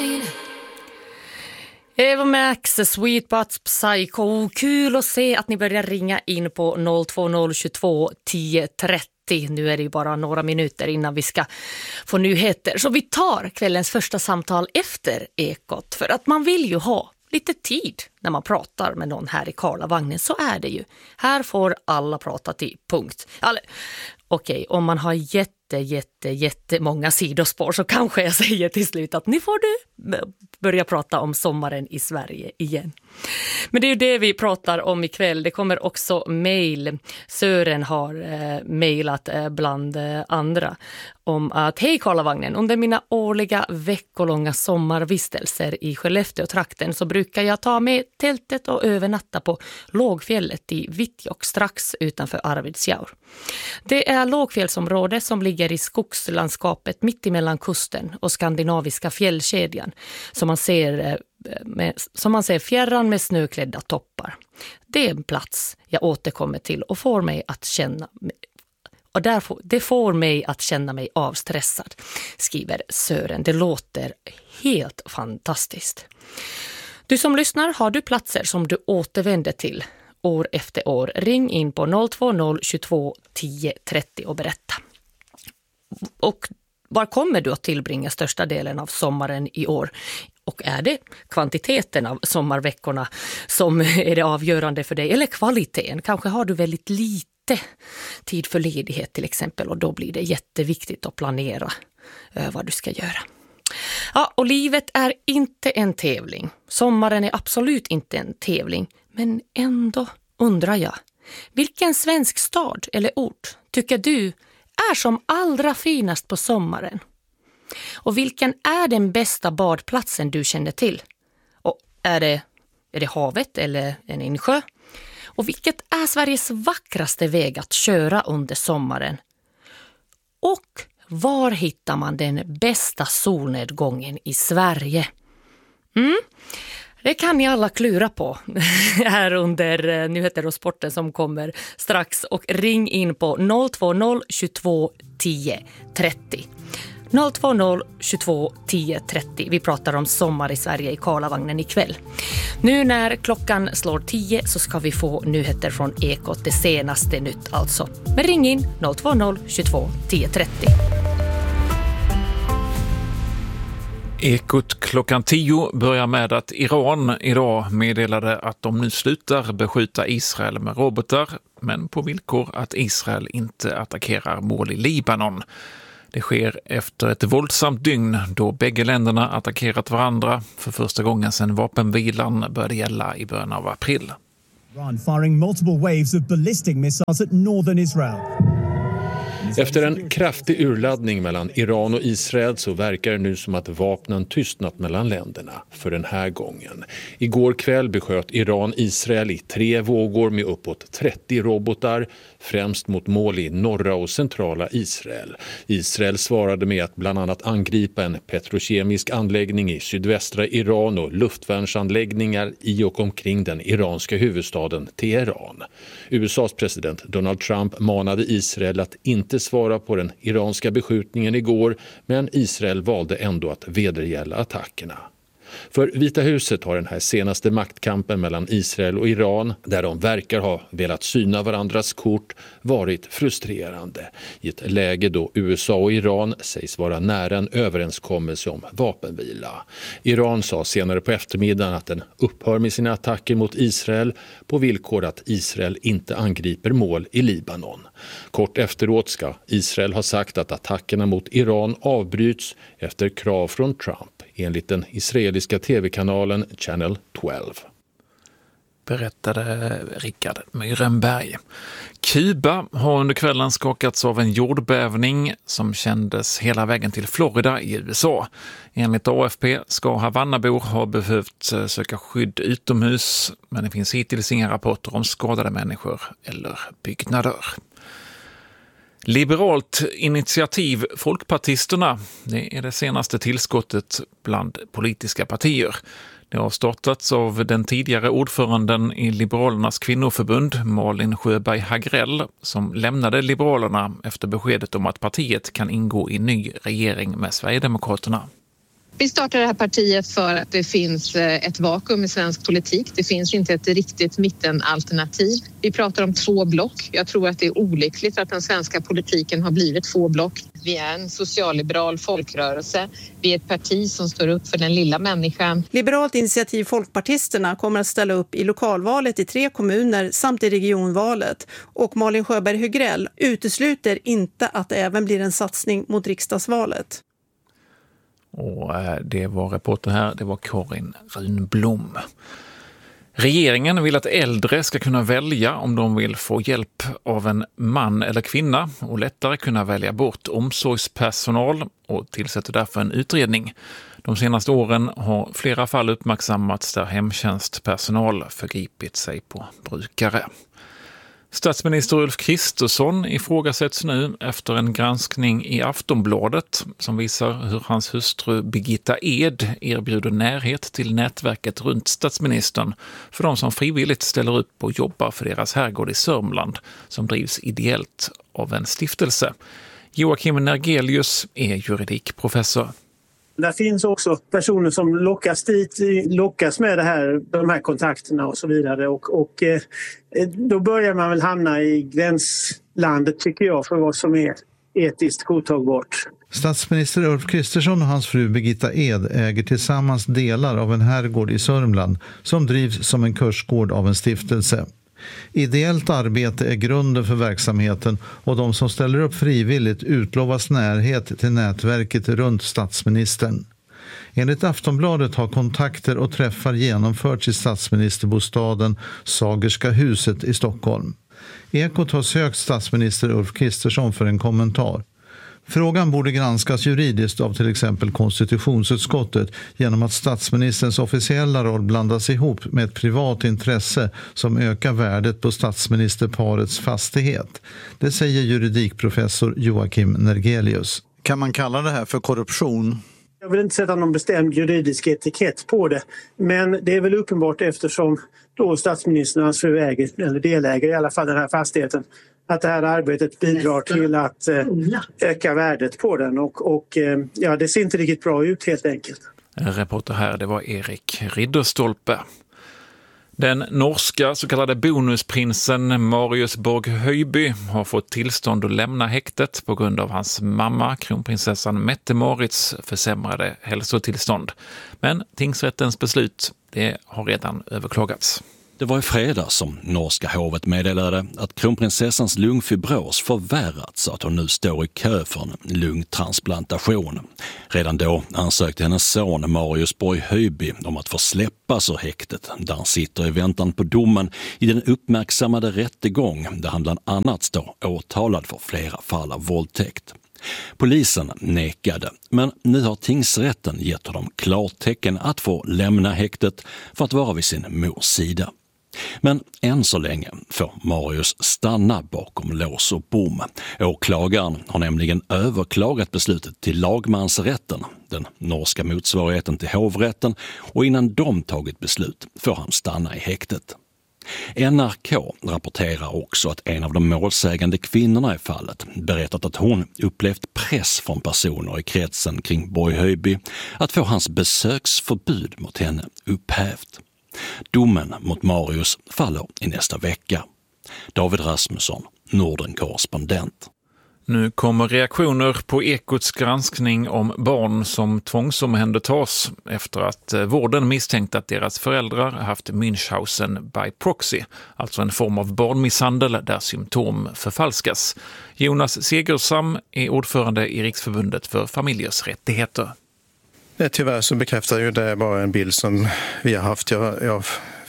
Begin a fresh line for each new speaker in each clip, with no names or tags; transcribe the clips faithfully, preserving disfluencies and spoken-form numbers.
mine.
Eva Max, Sweet But Psycho. Kul att se att ni börjar ringa in på noll två noll tjugotvå tio trettio. Nu är det ju bara några minuter innan vi ska få nyheter. Så vi tar kvällens första samtal efter Ekot. För att man vill ju ha lite tid när man pratar med någon här i Karlavagnen. Så är det ju. Här får alla prata till punkt. Alltså, okej, om man har jätte, jätte, jättemånga sidospår så kanske jag säger till slut att nu får du börja prata om sommaren i Sverige igen. Men det är ju det vi pratar om ikväll. Det kommer också mejl. Sören har eh, mejlat eh, bland eh, andra om att hej Karlavagnen, under mina årliga veckolånga sommarvistelser i Skellefteå-trakten så brukar jag ta med tältet och övernatta på lågfjället i Vittjok strax utanför Arvidsjaur. Det är lågfjällsområde som ligger i skogslandskapet mitt emellan kusten och skandinaviska fjällkedjan som man ser, med, som man ser fjärran med snöklädda toppar. Det är en plats jag återkommer till och får mig att känna och därför, det får mig att känna mig avstressad, skriver Sören. Det låter helt fantastiskt. Du som lyssnar, har du platser som du återvänder till år efter år? Ring in på noll två noll tjugotvå tio trettio och berätta. Och var kommer du att tillbringa största delen av sommaren i år? Och är det kvantiteten av sommarveckorna som är det avgörande för dig? Eller kvaliteten? Kanske har du väldigt lite tid för ledighet till exempel. Och då blir det jätteviktigt att planera vad du ska göra. Ja, och livet är inte en tävling. Sommaren är absolut inte en tävling. Men ändå undrar jag. Vilken svensk stad eller ort tycker du är som allra finast på sommaren? Och vilken är den bästa badplatsen du känner till? Och är det, är det havet eller en insjö? Och vilket är Sveriges vackraste väg att köra under sommaren? Och var hittar man den bästa solnedgången i Sverige? Mm. Det kan ni alla klura på här under Nyheter och sporten som kommer strax. Och ring in på noll två noll tjugotvå tio trettio. noll två noll tjugotvå tio trettio. Vi pratar om sommar i Sverige i Karlavagnen ikväll. Nu när klockan slår tio så ska vi få nyheter från Ekot, det senaste nytt alltså. Men ring in noll två noll tjugotvå tio trettio.
Ekot klockan tio börjar med att Iran idag meddelade att de nu slutar beskjuta Israel med robotar, men på villkor att Israel inte attackerar mål i Libanon. Det sker efter ett våldsamt dygn då bägge länderna attackerat varandra för första gången sedan vapenvilan började gälla i början av april.
Iran firing multiple waves of ballistic missiles at northern Israel.
Efter en kraftig urladdning mellan Iran och Israel så verkar det nu som att vapnen tystnat mellan länderna för den här gången. Igår kväll besköt Iran Israel i tre vågor med uppåt trettio robotar, främst mot mål i norra och centrala Israel. Israel svarade med att bland annat angripa en petrokemisk anläggning i sydvästra Iran och luftvärnsanläggningar i och omkring den iranska huvudstaden Teheran. U S A:s president Donald Trump manade Israel att inte svara på den iranska beskjutningen igår, men Israel valde ändå att vedergälla attackerna. För Vita huset har den här senaste maktkampen mellan Israel och Iran, där de verkar ha velat syna varandras kort, varit frustrerande i ett läge då U S A och Iran sägs vara nära en överenskommelse om vapenvila. Iran sa senare på eftermiddagen att den upphör med sina attacker mot Israel på villkor att Israel inte angriper mål i Libanon. Kort efteråt ska Israel ha sagt att attackerna mot Iran avbryts efter krav från Trump, enligt den israeliska tv-kanalen Channel tolv.
Berättade Rickard Myrenberg. Kuba har under kvällen skakats av en jordbävning som kändes hela vägen till Florida i U S A. Enligt A F P ska Havannabor ha behövt söka skydd utomhus, men det finns hittills inga rapporter om skadade människor eller byggnader. Liberalt initiativ Folkpartisterna, det är det senaste tillskottet bland politiska partier. Det har startats av den tidigare ordföranden i Liberalernas kvinnoförbund, Malin Sjöberg Hagrell, som lämnade Liberalerna efter beskedet om att partiet kan ingå i ny regering med Sverigedemokraterna.
Vi startar det här partiet för att det finns ett vakuum i svensk politik. Det finns inte ett riktigt mittenalternativ. Vi pratar om två block. Jag tror att det är olyckligt att den svenska politiken har blivit två block. Vi är en socialliberal folkrörelse. Vi är ett parti som står upp för den lilla människan.
Liberalt initiativ Folkpartisterna kommer att ställa upp i lokalvalet i tre kommuner samt i regionvalet. Och Malin Sjöberg Högrell utesluter inte att det även blir en satsning mot riksdagsvalet.
Och det var reporten här, det var Karin Runblom. Regeringen vill att äldre ska kunna välja om de vill få hjälp av en man eller kvinna och lättare kunna välja bort omsorgspersonal och tillsätter därför en utredning. De senaste åren har flera fall uppmärksammats där hemtjänstpersonal förgripit sig på brukare. Statsminister Ulf Kristersson ifrågasätts nu efter en granskning i Aftonbladet som visar hur hans hustru Birgitta Ed erbjuder närhet till nätverket runt statsministern för de som frivilligt ställer upp och jobbar för deras herrgård i Sörmland som drivs ideellt av en stiftelse. Joakim Nergelius är juridikprofessor.
Där finns också personer som lockas dit, lockas med det här, de här kontakterna och så vidare. Och, och eh, då börjar man väl hamna i gränslandet tycker jag för vad som är etiskt godtagbart.
Statsminister Ulf Kristersson och hans fru Birgitta Ed äger tillsammans delar av en herrgård i Sörmland som drivs som en kursgård av en stiftelse. Ideellt arbete är grunden för verksamheten och de som ställer upp frivilligt utlovas närhet till nätverket runt statsministern. Enligt Aftonbladet har kontakter och träffar genomförts i statsministerbostaden Sagerska huset i Stockholm. Ekot har sökt statsminister Ulf Kristersson för en kommentar. Frågan borde granskas juridiskt av till exempel konstitutionsutskottet genom att statsministerns officiella roll blandas ihop med ett privat intresse som ökar värdet på statsministerparets fastighet. Det säger juridikprofessor Joakim Nergelius. Kan man kalla det här för korruption?
Jag vill inte sätta någon bestämd juridisk etikett på det, men det är väl uppenbart eftersom då statsministern och hans fru äger, eller deläger i alla fall den här fastigheten, att det här arbetet bidrar till att eh, öka värdet på den och, och eh, ja, det ser inte riktigt bra ut helt enkelt.
En reporter här, det var Erik Ridderstolpe. Den norska så kallade bonusprinsen Marius Borg-Höjby har fått tillstånd att lämna häktet på grund av hans mamma, kronprinsessan Mette-Marits försämrade hälsotillstånd. Men tingsrättens beslut, det har redan överklagats.
Det var i fredags som norska hovet meddelade att kronprinsessans lungfibros förvärrats så att hon nu står i kö för en lungtransplantation. Redan då ansökte hennes son Marius Borg-Höjby om att få släppas ur häktet där han sitter i väntan på domen i den uppmärksammade rättegång där han bland annat står åtalad för flera fall av våldtäkt. Polisen nekade, men nu har tingsrätten gett honom klartecken att få lämna häktet för att vara vid sin mors sida. Men än så länge får Marius stanna bakom lås och bom. Åklagaren har nämligen överklagat beslutet till lagmansrätten, den norska motsvarigheten till hovrätten, och innan de tagit beslut får han stanna i häktet. N R K rapporterar också att en av de målsägande kvinnorna i fallet berättat att hon upplevt press från personer i kretsen kring Borg-Höjby att få hans besöksförbud mot henne upphävt. Domen mot Marius faller i nästa vecka. David Rasmusson, Norden-korrespondent.
Nu kommer reaktioner på Ekots granskning om barn som tvångsomhändertas efter att vården misstänkt att deras föräldrar haft Münchhausen by proxy, alltså en form av barnmisshandel där symptom förfalskas. Jonas Segersam är ordförande i Riksförbundet för familjers rättigheter.
Nej, tyvärr så bekräftar ju det bara en bild som vi har haft. Jag, jag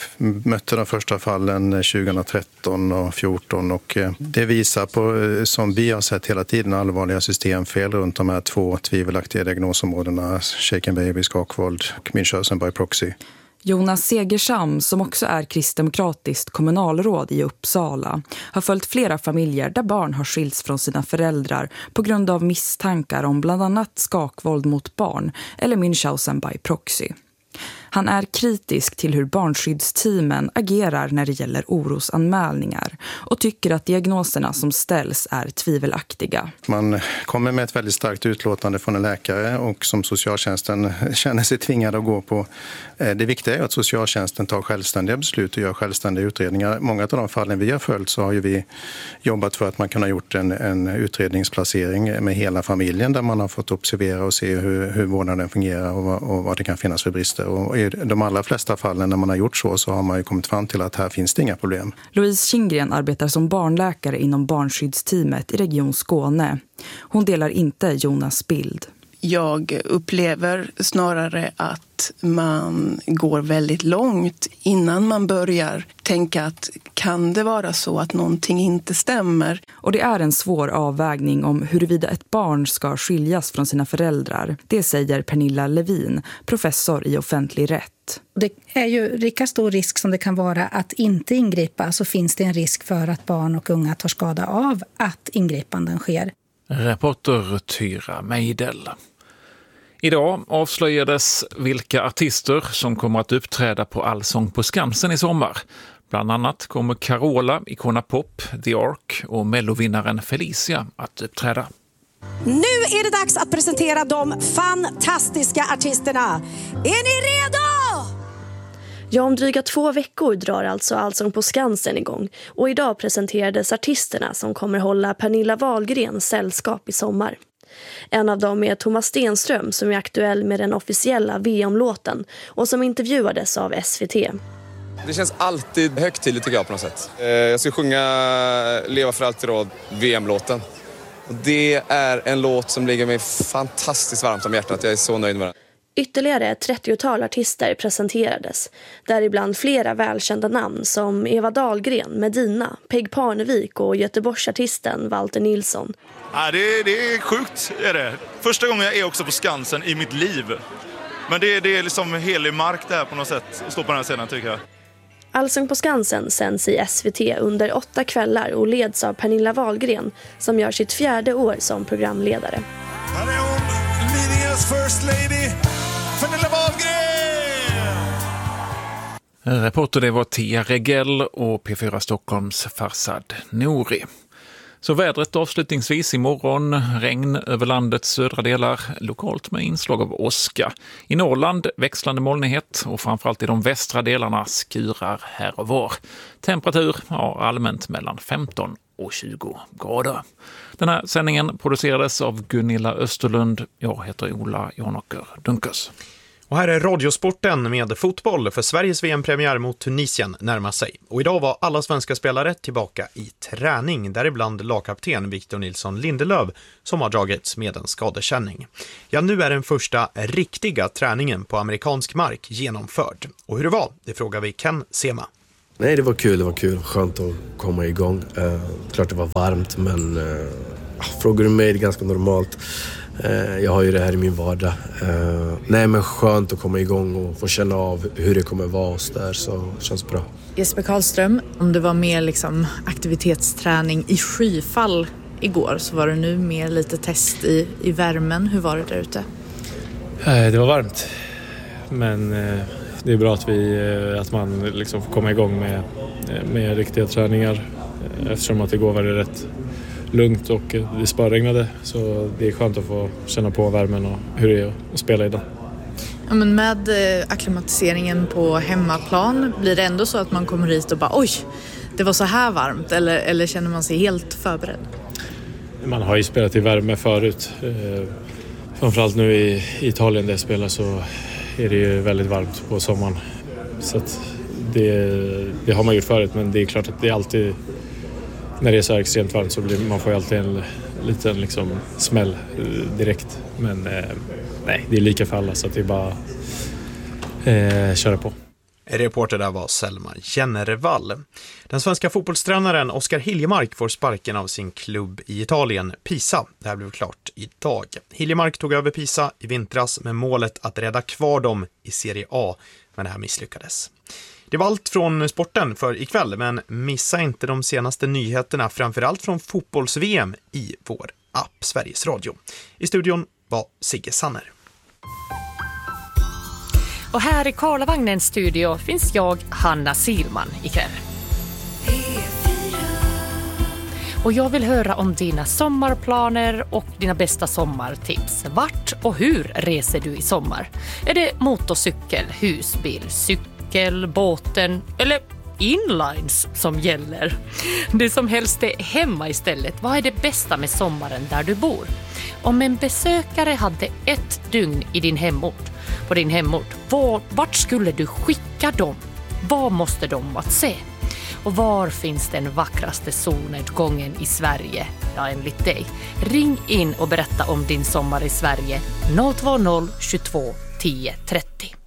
mötte de första fallen tjugohundratretton och fjorton och det visar på, som vi har sett hela tiden, allvarliga systemfel runt de här två tvivelaktiga diagnosområdena, shaken baby, skakvåld och Münchhausen by proxy.
Jonas Segersam, som också är kristdemokratiskt kommunalråd i Uppsala, har följt flera familjer där barn har skilts från sina föräldrar på grund av misstankar om bland annat skakvåld mot barn eller Münchhausen by proxy. Han är kritisk till hur barnskyddsteamen agerar när det gäller orosanmälningar och tycker att diagnoserna som ställs är tvivelaktiga.
Man kommer med ett väldigt starkt utlåtande från en läkare och som socialtjänsten känner sig tvingad att gå på. Det viktiga är att socialtjänsten tar självständiga beslut och gör självständiga utredningar. Många av de fallen vi har följt så har ju vi jobbat för att man kan ha gjort en, en utredningsplacering med hela familjen där man har fått observera och se hur, hur vårdnaden fungerar och vad, och vad det kan finnas för brister. Och i de allra flesta fallen när man har gjort så så har man ju kommit fram till att här finns det inga problem.
Louise Kindgren arbetar som barnläkare inom barnskyddsteamet i Region Skåne. Hon delar inte Jonas bild.
Jag upplever snarare att man går väldigt långt innan man börjar tänka att kan det vara så att någonting inte stämmer.
Och det är en svår avvägning om huruvida ett barn ska skiljas från sina föräldrar. Det säger Pernilla Levin, professor i offentlig rätt.
Det är ju lika stor risk som det kan vara att inte ingripa, så finns det en risk för att barn och unga tar skada av att ingripanden sker.
Reporter Tyra Meidel. Idag avslöjades vilka artister som kommer att uppträda på Allsång på Skansen i sommar. Bland annat kommer Carola, Icona Pop, The Ark och mellovinnaren Felicia att uppträda.
Nu är det dags att presentera de fantastiska artisterna. Är ni redo?
Ja, om dryga två veckor drar alltså Allsång på Skansen igång. Och idag presenterades artisterna som kommer hålla Pernilla Wahlgrens sällskap i sommar. En av dem är Thomas Stenström som är aktuell med den officiella V M-låten och som intervjuades av S V T.
Det känns alltid högtidligt tycker jag på något sätt. Jag ska sjunga Leva för alltid råd, V M-låten. Och det är en låt som ligger mig fantastiskt varmt om hjärtat. Jag är så nöjd med den.
Ytterligare ett trettiotal artister presenterades, däribland flera välkända namn som Eva Dahlgren, Medina, Peg Parnevik och Göteborgsartisten Walter Nilsson.
Ja, det, det är sjukt, är det. Första gången jag är också på Skansen i mitt liv. Men det, det är liksom helig mark det här på något sätt att stå på den här scenen tycker jag.
Allsång på Skansen sänds i S V T under åtta kvällar och leds av Pernilla Wahlgren som gör sitt fjärde år som programledare.
Här är hon, Lidingös first lady, Pernilla Wahlgren!
Reporter det var Tia Regell och P fyra Stockholms Farsad Nouri. Så vädret avslutningsvis imorgon, regn över landets södra delar, lokalt med inslag av åska. I Norrland växlande molnighet och framförallt i de västra delarna skurar här och var. Temperatur ja, allmänt mellan femton och tjugo grader. Den här sändningen producerades av Gunilla Österlund. Jag heter Ola Janåker Dunkers.
Och här är Radiosporten med fotboll för Sveriges V M-premiär mot Tunisien närmar sig. Och idag var alla svenska spelare tillbaka i träning, däribland lagkapten Victor Nilsson Lindelöf som har dragits med en skadekänning. Ja, nu är den första riktiga träningen på amerikansk mark genomförd. Och hur det var, det frågar vi Ken Sema.
Nej, det var kul, det var kul. Skönt att komma igång. Uh, klart det var varmt, men uh, frågar du mig, det är ganska normalt. Uh, jag har ju det här i min vardag. Uh, nej, men skönt att komma igång och få känna av hur det kommer vara oss där, så det känns bra.
Jesper Karlström, om det var mer liksom aktivitetsträning i skyfall igår så var det nu mer lite test i, i värmen. Hur var det där ute?
Uh, det var varmt, men... Uh... Det är bra att, vi, att man liksom får komma igång med, med riktiga träningar eftersom att det går väldigt rätt lugnt och det spöregnade. Så det är skönt att få känna på värmen och hur det är att spela i den.
Ja, men med akklimatiseringen på hemmaplan, blir det ändå så att man kommer hit och bara oj, det var så här varmt? Eller, eller känner man sig helt förberedd?
Man har ju spelat i värme förut. Framförallt nu i Italien där jag spelar så är det ju väldigt varmt på sommaren. Så att det, det har man gjort förut, men det är klart att det är alltid, när det är så här extremt varmt så blir man får ju alltid en liten liksom smäll direkt. Men eh, nej, det är lika för alla så att det är bara eh, köra på.
Reporter där var Selma Jennervall. Den svenska fotbollstränaren Oskar Hiljemark får sparken av sin klubb i Italien, Pisa. Det här blev klart idag. Hiljemark tog över Pisa i vintras med målet att rädda kvar dem i Serie A, men det här misslyckades. Det var allt från sporten för ikväll, men missa inte de senaste nyheterna, framförallt från fotbolls-V M i vår app Sveriges Radio. I studion var Sigge Sanner.
Och här i Karlavagnens studio finns jag, Hanna Silman, ikväll. Och jag vill höra om dina sommarplaner och dina bästa sommartips. Vart och hur reser du i sommar? Är det motorcykel, husbil, cykel, båten eller inlines som gäller? Det som helst är hemma istället. Vad är det bästa med sommaren där du bor? Om en besökare hade ett dygn i din hemort, på din hemort, var, vart skulle du skicka dem? Vad måste de att se? Och var finns den vackraste solnedgången i Sverige? Ja, enligt dig. Ring in och berätta om din sommar i Sverige. noll två noll tjugotvå tio trettio.